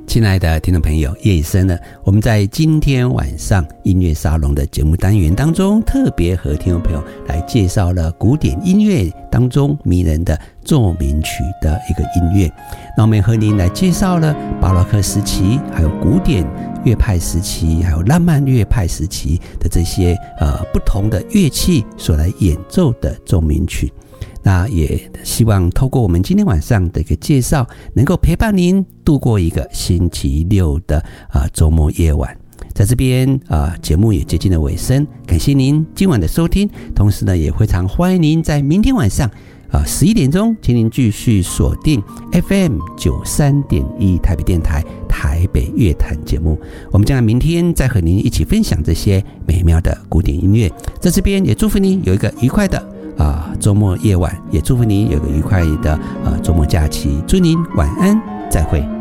亲爱的听众朋友，夜已深了，我们在今天晚上音乐沙龙的节目单元当中，特别和听众朋友来介绍了古典音乐当中迷人的奏鸣曲的一个音乐。那我们和您来介绍了巴洛克时期，还有古典乐派时期，还有浪漫乐派时期的这些不同的乐器所来演奏的奏鸣曲。那也希望透过我们今天晚上的一个介绍，能够陪伴您度过一个星期六的周末夜晚。在这边节目也接近了尾声，感谢您今晚的收听，同时呢也非常欢迎您在明天晚上11点钟，请您继续锁定 FM 93.1台北电台台北乐坛节目。我们将来明天再和您一起分享这些美妙的古典音乐。在这边也祝福您有一个愉快的周末夜晚，也祝福您有个愉快的周末假期。祝您晚安，再会。